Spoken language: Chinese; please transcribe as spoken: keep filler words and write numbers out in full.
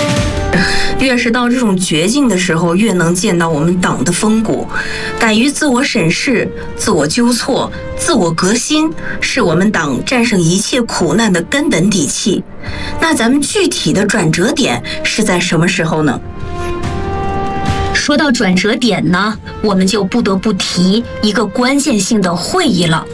越是到这种绝境的时候，越能见到我们党的风骨。敢于自我审视、自我纠错、自我革新，是我们党战胜一切苦难的根本底气。那咱们具体的转折点是在什么时候呢？ 说到转折点呢，我们就不得不提一个关键性的会议了。